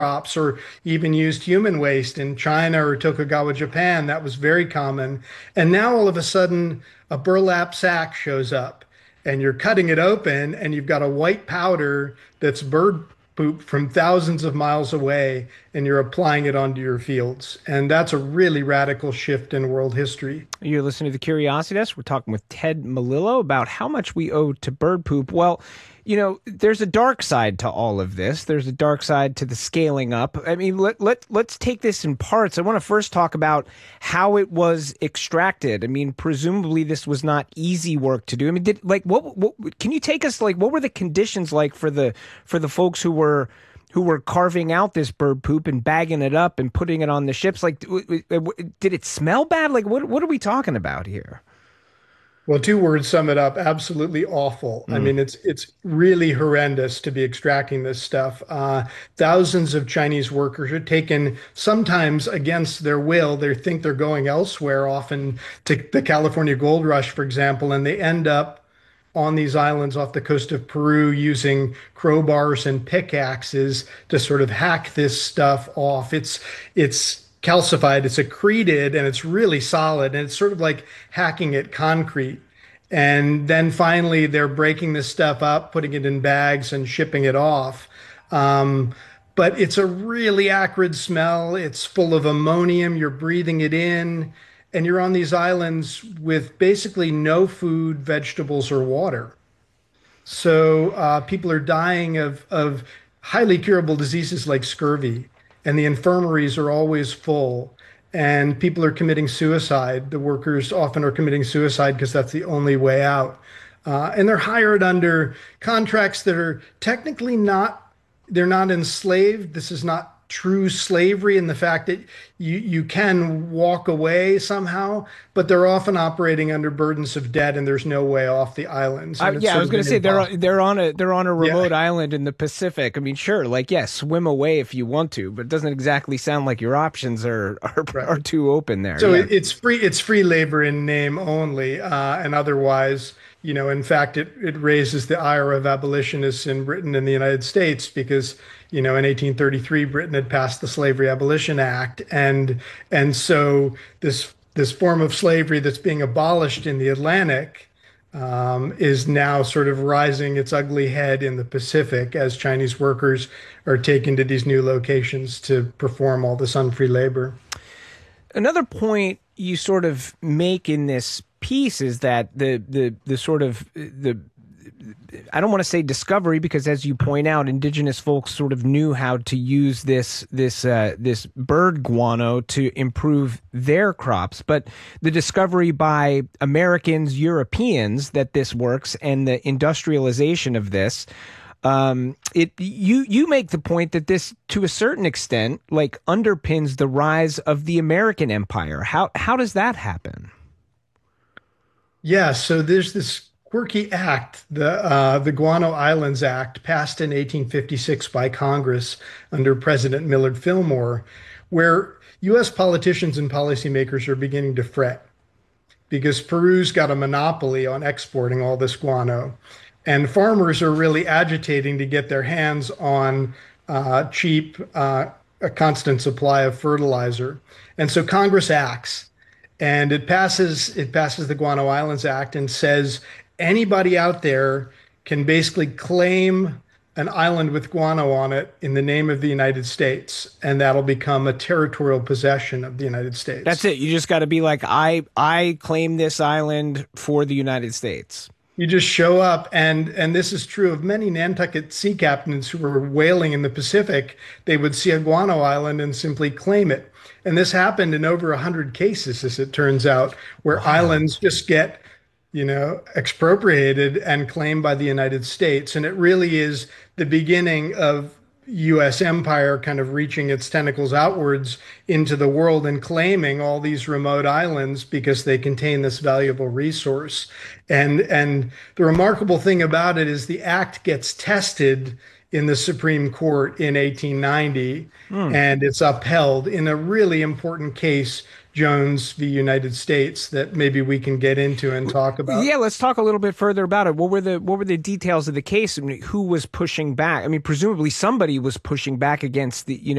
crops or even used human waste in China or Tokugawa, Japan. That was very common. And now all of a sudden, a burlap sack shows up and you're cutting it open and you've got a white powder that's bird poop from thousands of miles away and you're applying it onto your fields. And that's a really radical shift in world history. You're listening to The Curiosity Desk. We're talking with Ted Melillo about how much we owe to bird poop. Well, there's a dark side to all of this. There's a dark side to the scaling up. I mean, let's take this in parts. I want to first talk about how it was extracted. I mean, presumably this was not easy work to do. I mean, what can you take us, like, what were the conditions like for the folks who were carving out this bird poop and bagging it up and putting it on the ships? Like, did it smell bad? Like, what are we talking about here? Well, two words sum it up. Absolutely awful. I mean, it's really horrendous to be extracting this stuff. Thousands of Chinese workers are taken sometimes against their will. They think they're going elsewhere, often to the California Gold Rush, for example, and they end up on these islands off the coast of Peru using crowbars and pickaxes to sort of hack this stuff off. It's calcified, it's accreted, and it's really solid, and it's sort of like hacking at concrete. And then finally, they're breaking this stuff up, putting it in bags, and shipping it off. But it's a really acrid smell. It's full of ammonium. You're breathing it in, and you're on these islands with basically no food, vegetables, or water. So people are dying of highly curable diseases like scurvy, and the infirmaries are always full. And people are committing suicide. The workers often are committing suicide because that's the only way out. And they're hired under contracts that are technically not, they're not enslaved. This is not true slavery in the fact that you can walk away somehow, but they're often operating under burdens of debt and there's no way off the islands. Yeah, I was going to say they're on a remote Yeah. island in the Pacific. I mean, sure, like, yes, swim away if you want to, but it doesn't exactly sound like your options are Right. too open there. So Yeah. it's free labor in name only, and otherwise, in fact, it raises the ire of abolitionists in Britain and the United States because, in 1833, Britain had passed the Slavery Abolition Act, and so this form of slavery that's being abolished in the Atlantic is now sort of rising its ugly head in the Pacific as Chinese workers are taken to these new locations to perform all this unfree labor. Another point you sort of make in this piece is that the sort of the I don't want to say discovery, because as you point out, indigenous folks sort of knew how to use this bird guano to improve their crops, but the discovery by Americans, Europeans that this works, and the industrialization of this, you make the point that this, to a certain extent, like, underpins the rise of the American empire. How does that happen? Yeah, so there's this quirky act, the Guano Islands Act, passed in 1856 by Congress under President Millard Fillmore, where U.S. politicians and policymakers are beginning to fret because Peru's got a monopoly on exporting all this guano, and farmers are really agitating to get their hands on cheap, a constant supply of fertilizer, and so Congress acts. And it passes the Guano Islands Act and says anybody out there can basically claim an island with guano on it in the name of the United States, and that'll become a territorial possession of the United States. That's it. You just got to be like, I claim this island for the United States. You just show up, and this is true of many Nantucket sea captains who were whaling in the Pacific. They would see a guano island and simply claim it. And this happened in over 100 cases, as it turns out, where islands just get, expropriated and claimed by the United States. And it really is the beginning of U.S. empire kind of reaching its tentacles outwards into the world and claiming all these remote islands because they contain this valuable resource. And the remarkable thing about it is the act gets tested in the Supreme Court in 1890, and it's upheld in a really important case Jones v. United States that maybe we can get into and talk about. Yeah, let's talk a little bit further about it. What were the details of the case? I mean, who was pushing back? I mean, presumably somebody was pushing back against the